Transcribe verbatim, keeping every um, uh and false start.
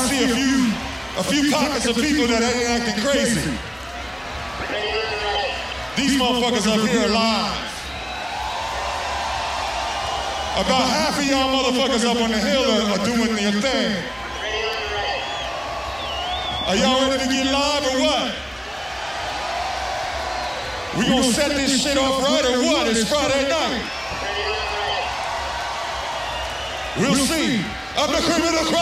see a few, a few pockets of people that ain't acting crazy. These motherfuckers up here are live. About half of y'all motherfuckers up on the hill are, are doing their thing. Are y'all ready to get live or what? We gonna set this shit off right or what? It's Friday night. We'll see. Up the cream of the crop.